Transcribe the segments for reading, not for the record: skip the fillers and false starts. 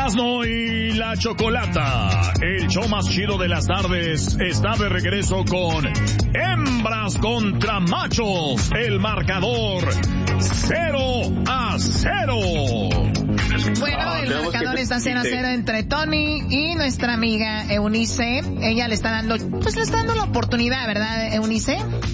Erasmo y la Chocolata, el show más chido de las tardes, está de regreso con Hembras contra Machos, el marcador 0-0. Bueno, el marcador está 0-0 entre Tony y nuestra amiga Eunice. Ella le está dando la oportunidad, ¿verdad, Eunice?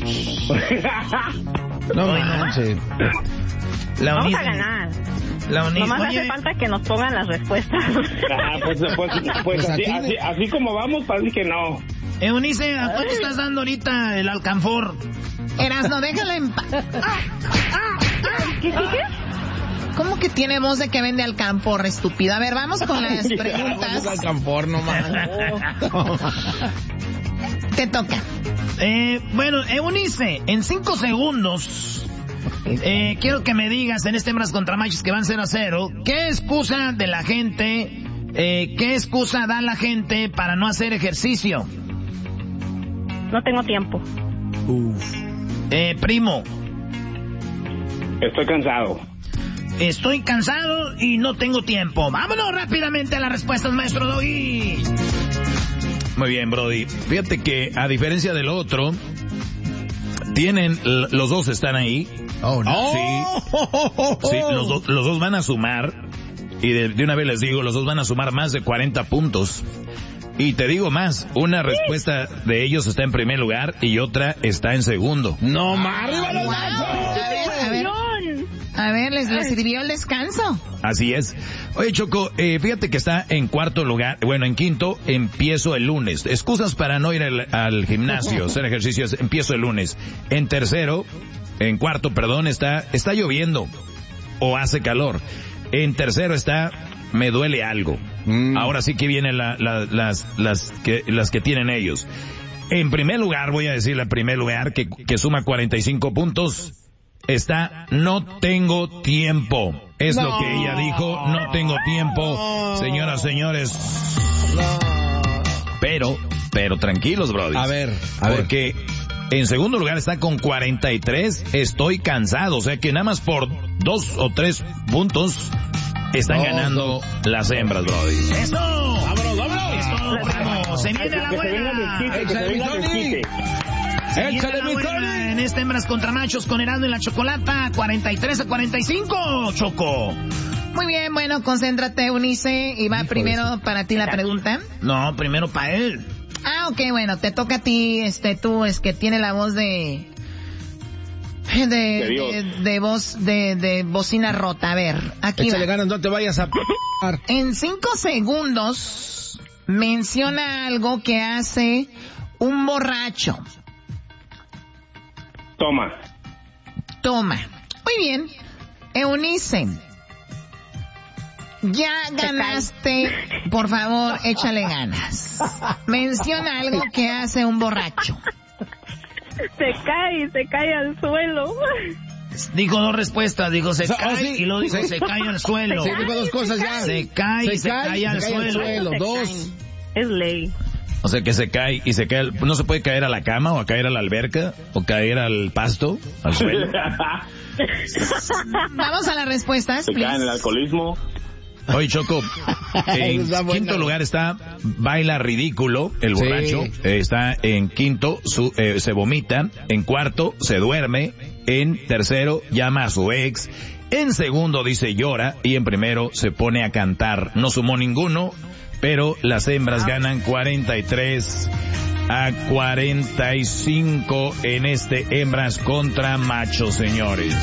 No manches. Vamos a ganar. Nomás hace falta que nos pongan las respuestas. Pues así como vamos, parece que no. Eunice, ¿a cuánto estás dando ahorita el alcanfor? Erasno, déjala en paz. ¿Qué? ¿Cómo que tiene voz de que vende alcanfor, estúpido? A ver, vamos con las preguntas. Alcanfor, no más. Te toca. Bueno, Eunice, en 5 segundos... quiero que me digas en este Hembras contra Machos que van 0-0, ¿qué excusa de la gente, qué excusa da la gente para no hacer ejercicio? No tengo tiempo. Primo. Estoy cansado. Estoy cansado y no tengo tiempo. Vámonos rápidamente a las respuestas, maestro Doggy. Muy bien, Brody. Fíjate que a diferencia del otro, los dos están ahí. Oh, no. Sí, los dos van a sumar. Y de una vez les digo, los dos van a sumar más de 40 puntos. Y te digo más, una respuesta de ellos está en primer lugar y otra está en segundo. No más. A ver, ¿les sirvió el descanso? Así es. Oye, Choco, fíjate que está en cuarto lugar, bueno, en quinto, empiezo el lunes. Excusas para no ir al gimnasio, hacer ejercicios, empiezo el lunes. En cuarto, está lloviendo o hace calor. En tercero está, me duele algo. Ahora sí que vienen las que tienen ellos. En primer lugar, voy a decir en primer lugar, que suma 45 puntos. Está, no tengo tiempo. Es lo que ella dijo, no tengo tiempo. Señoras, señores. Pero tranquilos, brody. A ver. Porque en segundo lugar está con 43, estoy cansado. O sea que nada más por 2 o 3 puntos están ganando las hembras, brody. ¡Eso! ¡Vámonos! ¡Vamos! ¡Se viene la buena! ¡Échale mi Tony! En este Hembras contra Machos con Erasmo y la Chocolata, 43-45, Choco. Muy bien, bueno, concéntrate, Eunice, y va primero para ti la pregunta. No, primero para él. Ah, ok, bueno, te toca a ti, tú, es que tiene la voz de voz de bocina rota. A ver, aquí échale va. ganas, no te vayas a... En 5 segundos, menciona algo que hace un borracho. Toma. Muy bien. Eunice, ya ganaste. Por favor, échale ganas. Menciona algo que hace un borracho. Se cae al suelo. Dijo 2 respuestas, dijo se cae y luego dijo se cae al suelo. Sí, dijo 2 cosas ya. Se cae y se cae al suelo. 2. Es ley. O sea que se cae y se cae, no se puede caer a la cama o a caer a la alberca o caer al pasto, al suelo. Vamos a las respuestas. Se cae en el alcoholismo. Oye, Choco, en quinto lugar está Baila Ridículo, el borracho. Sí. Está en quinto, se vomita. En cuarto, se duerme. En tercero, llama a su ex. En segundo, dice llora. Y en primero, se pone a cantar. No sumó ninguno, pero las hembras ganan 43-45 en este Hembras contra Machos, señores.